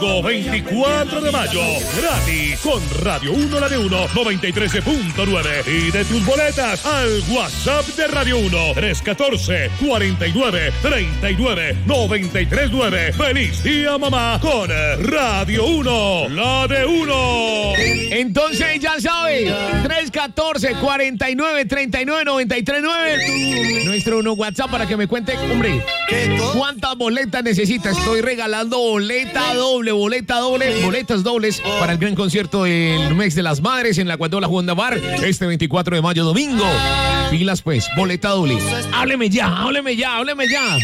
domingo 24 de mayo. Gratis con Radio 1, la de 1, 93.9. Y de tus boletas al WhatsApp de Radio 1, 314-49-39-939. ¡Feliz día, mamá! Con Radio 1, la de 1. Entonces ya sabe, 314-49-39-939. Nuestro WhatsApp para que me cuente, hombre, ¿cuántas boletas necesita? Estoy regalando boletas dobles para el gran concierto del mes de las madres en la Guandola Honda Bar este 24 de mayo, domingo. Pilas pues, boleta doble. Hábleme ya.